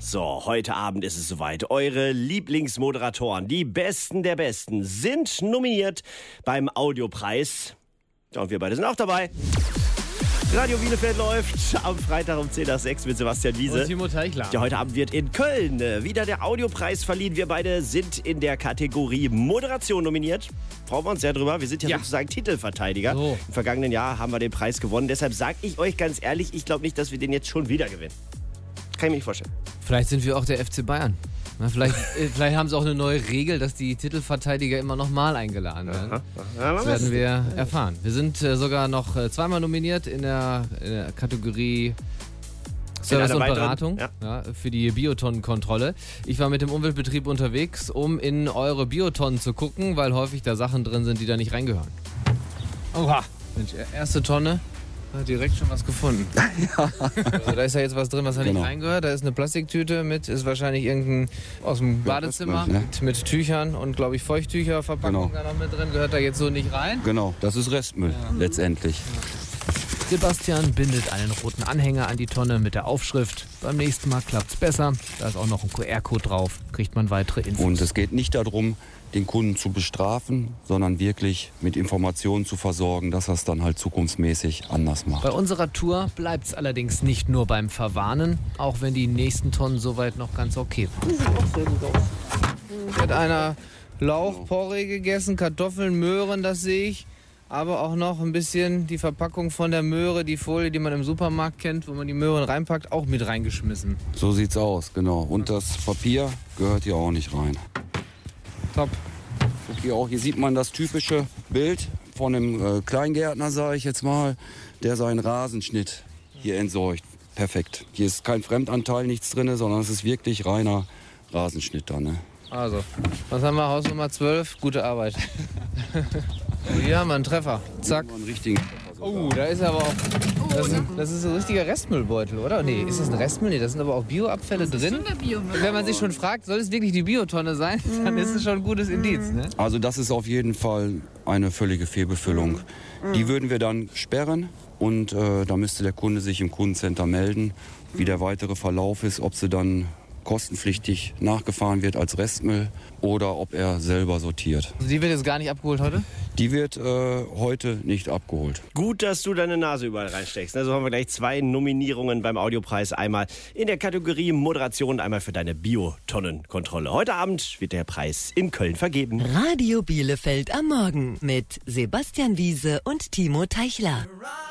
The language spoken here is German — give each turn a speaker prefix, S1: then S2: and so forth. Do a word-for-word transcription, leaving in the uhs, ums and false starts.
S1: So, heute Abend ist es soweit. Eure Lieblingsmoderatoren, die Besten der Besten, sind nominiert beim Audiopreis. Ja, und wir beide sind auch dabei. Radio Bielefeld läuft am Freitag um zehn nach sechs mit Sebastian Wiese.
S2: Und Timo Teichler.
S1: Ja, heute Abend wird in Köln wieder der Audiopreis verliehen. Wir beide sind in der Kategorie Moderation nominiert. Freuen wir uns sehr drüber. Wir sind ja, ja. sozusagen Titelverteidiger. So. Im vergangenen Jahr haben wir den Preis gewonnen. Deshalb sage ich euch ganz ehrlich, ich glaube nicht, dass wir den jetzt schon wieder gewinnen. Kann ich mir nicht vorstellen.
S2: Vielleicht sind wir auch der F C Bayern. Na, vielleicht, vielleicht haben sie auch eine neue Regel, dass die Titelverteidiger immer nochmal eingeladen werden. Aha, aha. Das werden wir erfahren. Wir sind äh, sogar noch äh, zweimal nominiert in der, in der Kategorie Service und Beratung ja. Ja, für die Biotonnenkontrolle. Ich war mit dem Umweltbetrieb unterwegs, um in eure Biotonnen zu gucken, weil häufig da Sachen drin sind, die da nicht reingehören. Oha! Mensch, erste Tonne. Hat direkt schon was gefunden. Ja. Also da ist ja jetzt was drin, was da genau. nicht reingehört. Da ist eine Plastiktüte mit, ist wahrscheinlich irgendein aus dem Badezimmer ja, mit, mit Tüchern und, glaube ich, Feuchttücherverpackung genau. da noch mit drin. Gehört da jetzt so nicht rein?
S3: Genau, das ist Restmüll ja. letztendlich.
S2: Ja. Sebastian bindet einen roten Anhänger an die Tonne mit der Aufschrift. Beim nächsten Mal klappt's besser. Da ist auch noch ein Q R-Code drauf. Kriegt man weitere Infos.
S3: Und es geht nicht darum, den Kunden zu bestrafen, sondern wirklich mit Informationen zu versorgen, dass er es dann halt zukunftsmäßig anders macht.
S2: Bei unserer Tour bleibt es allerdings nicht nur beim Verwarnen, auch wenn die nächsten Tonnen soweit noch ganz okay waren. Sieht auch sehr gut aus. Hat einer Lauch, Porree gegessen, Kartoffeln, Möhren, das sehe ich. Aber auch noch ein bisschen die Verpackung von der Möhre, die Folie, die man im Supermarkt kennt, wo man die Möhren reinpackt, auch mit reingeschmissen.
S3: So sieht's aus, genau. Und das Papier gehört hier auch nicht rein.
S2: Top.
S3: Hier, auch, hier sieht man das typische Bild von einem äh, Kleingärtner, sage ich jetzt mal, der seinen Rasenschnitt hier entsorgt. Perfekt. Hier ist kein Fremdanteil, nichts drin, sondern es ist wirklich reiner Rasenschnitt da. Ne?
S2: Also, was haben wir? Haus Nummer zwölf. Gute Arbeit. Hier haben wir einen Treffer. Zack.
S3: Einen richtigen
S2: Oh, da ist aber auch... Das ist, das ist ein richtiger Restmüllbeutel, oder? Nee, ist das ein Restmüll? Nee, da sind aber auch Bioabfälle drin. Das ist schon der Biomüll. Wenn man sich schon fragt, soll es wirklich die Biotonne sein, dann ist es schon ein gutes Indiz, ne?
S3: Also das ist auf jeden Fall eine völlige Fehlbefüllung. Mhm. Die würden wir dann sperren und äh, da müsste der Kunde sich im Kundencenter melden, wie der weitere Verlauf ist, ob sie dann kostenpflichtig nachgefahren wird als Restmüll oder ob er selber sortiert.
S2: Also die wird jetzt gar nicht abgeholt heute?
S3: Die wird äh, heute nicht abgeholt.
S1: Gut, dass du deine Nase überall reinsteckst. Also haben wir gleich zwei Nominierungen beim Audiopreis. Einmal in der Kategorie Moderation, einmal für deine Biotonnenkontrolle. Heute Abend wird der Preis in Köln vergeben.
S4: Radio Bielefeld am Morgen mit Sebastian Wiese und Timo Teichler.